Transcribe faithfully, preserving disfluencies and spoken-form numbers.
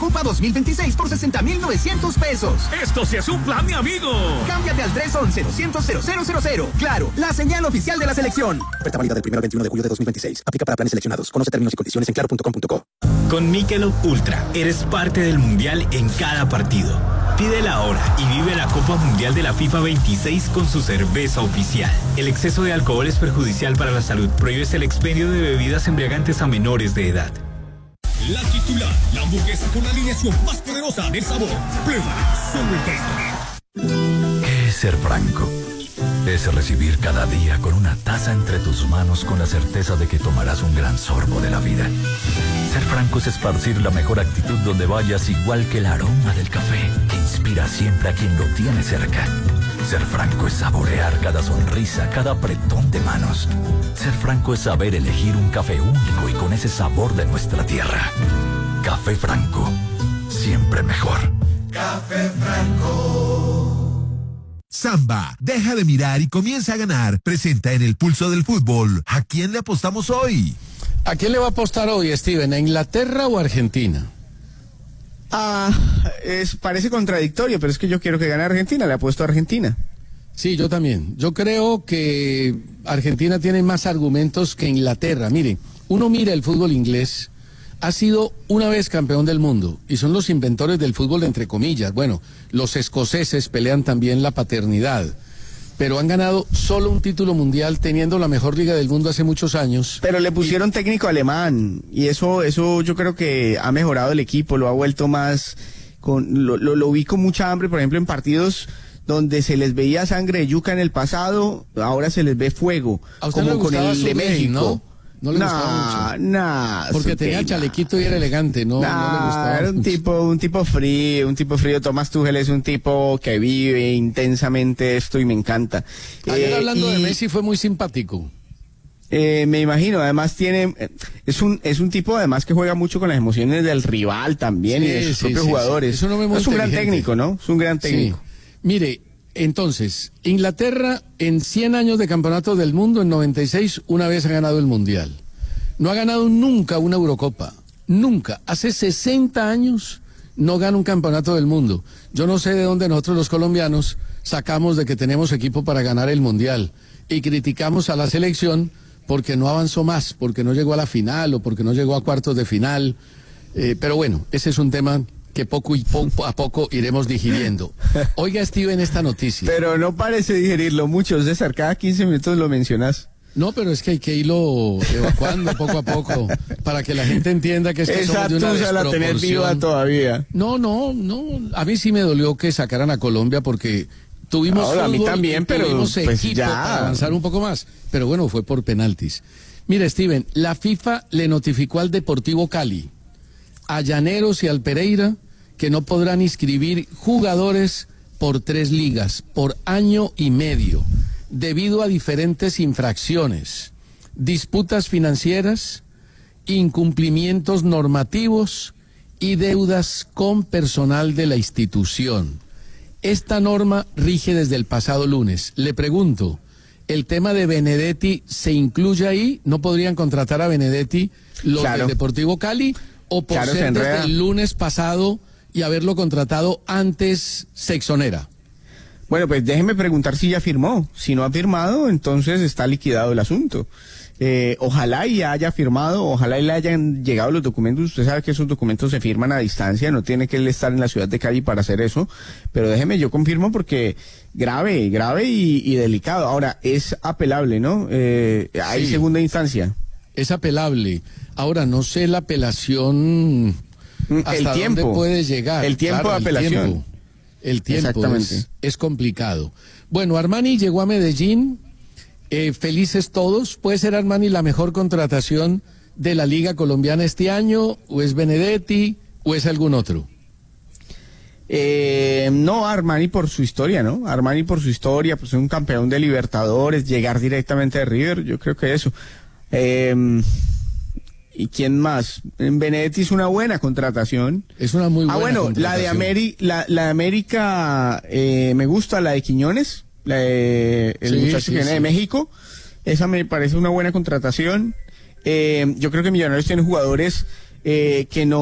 Copa dos mil veintiséis por sesenta mil novecientos pesos. ¡Esto sí es un plan, mi amigo! Cámbiate al tres once, doscientos, cero cero cero cero. Claro, la señal oficial de la selección. Oferta válida del primero al veintiuno de julio de dos mil veintiséis. Aplica para planes seleccionados. Conoce términos y condiciones en claro punto com punto co. Con Michelob Ultra, eres parte del Mundial en cada partido. Pídela ahora y vive la Copa Mundial de la FIFA veintiséis con su cerveza oficial. El exceso de alcohol es perjudicial para la salud. Prohíbes el expendio de bebidas embriagantes a menores de edad. La titular, la hamburguesa con la alineación más poderosa del sabor. Prueba, solo el ¿Qué es ser franco? Es recibir cada día con una taza entre tus manos con la certeza de que tomarás un gran sorbo de la vida. Ser franco es esparcir la mejor actitud donde vayas, igual que el aroma del café que inspira siempre a quien lo tiene cerca. Ser franco es saborear cada sonrisa, cada apretón de manos. Ser franco es saber elegir un café único y con ese sabor de nuestra tierra. Café Franco, siempre mejor. Café Franco. Samba, deja de mirar y comienza a ganar. Presenta en el Pulso del Fútbol. ¿A quién le apostamos hoy? ¿A quién le va a apostar hoy, Steven? ¿A Inglaterra o a Argentina? Ah, es, parece contradictorio, pero es que yo quiero que gane Argentina, le apuesto a Argentina. Sí, yo también. Yo creo que Argentina tiene más argumentos que Inglaterra. Mire, uno mira el fútbol inglés, ha sido una vez campeón del mundo y son los inventores del fútbol entre comillas. Bueno, los escoceses pelean también la paternidad, pero han ganado solo un título mundial teniendo la mejor liga del mundo hace muchos años. Pero le pusieron y... técnico alemán y eso eso yo creo que ha mejorado el equipo, lo ha vuelto más, con lo, lo, lo vi con mucha hambre, por ejemplo en partidos donde se les veía sangre de yuca en el pasado, ahora se les ve fuego, como con el de México. ¿no? No le nah, gustaba mucho. Nah, porque tenía el chalequito y era elegante, no, nah, no le gustaba. Era un mucho. tipo, un tipo frío, un tipo frío. Tomás Tuchel es un tipo que vive intensamente esto y me encanta. Ayer eh, hablando y, de Messi fue muy simpático. Eh, me imagino, además tiene, es un, es un tipo además que juega mucho con las emociones del rival también sí, y de sus sí, propios sí, jugadores. Sí. Eso no es un gran técnico, ¿no? Es un gran técnico. Sí. Mire, entonces, Inglaterra en cien años de campeonato del mundo, en noventa y seis, una vez ha ganado el Mundial. No ha ganado nunca una Eurocopa, nunca. Hace sesenta años no gana un campeonato del mundo. Yo no sé de dónde nosotros los colombianos sacamos de que tenemos equipo para ganar el Mundial y criticamos a la selección porque no avanzó más, porque no llegó a la final o porque no llegó a cuartos de final. Eh, pero bueno, ese es un tema que poco y poco a poco iremos digiriendo. Oiga, Steven, esta noticia. Pero no parece digerirlo mucho, César, cada quince minutos lo mencionas. No, pero es que hay que irlo evacuando poco a poco para que la gente entienda que es que esa somos de una desproporción. La tener viva todavía. No, no, no. A mí sí me dolió que sacaran a Colombia porque tuvimos Ahora, fútbol, a mí también, pero tuvimos pues equipo ya. para avanzar un poco más. Pero bueno, fue por penaltis. Mira, Steven, la FIFA le notificó al Deportivo Cali, a Llaneros y al Pereira que no podrán inscribir jugadores por tres ligas, por año y medio, debido a diferentes infracciones, disputas financieras, incumplimientos normativos y deudas con personal de la institución. Esta norma rige desde el pasado lunes. Le pregunto, ¿el tema de Benedetti se incluye ahí? ¿No podrían contratar a Benedetti los claro. del Deportivo Cali? ¿O por claro, ser desde el lunes pasado y haberlo contratado antes se exonera? Bueno, pues déjeme preguntar si ya firmó. Si no ha firmado, entonces está liquidado el asunto. Eh, ojalá y haya firmado, ojalá y le hayan llegado los documentos. Usted sabe que esos documentos se firman a distancia, no tiene que él estar en la ciudad de Cali para hacer eso. Pero déjeme, yo confirmo porque grave, grave y, y delicado. Ahora, es apelable, ¿no? Eh, hay sí, segunda instancia. Es apelable. Ahora, no sé la apelación hasta el tiempo, dónde puede llegar. El tiempo claro, de apelación. El tiempo, el tiempo es, es complicado. Bueno, Armani llegó a Medellín, eh, felices todos. ¿Puede ser Armani la mejor contratación de la Liga Colombiana este año? ¿O es Benedetti? ¿O es algún otro? Eh, no, Armani por su historia, ¿no? Armani por su historia, pues es un campeón de Libertadores, llegar directamente de River, yo creo que eso. Eh... ¿Y quién más? En Benedetti es una buena contratación. Es una muy buena Ah, bueno, contratación. la de, Ameri la, la de América, eh, me gusta, la de Quiñones, la de, el sí, muchacho sí, que viene sí. de México. Esa me parece una buena contratación. Eh, yo creo que Millonarios tiene jugadores eh, que no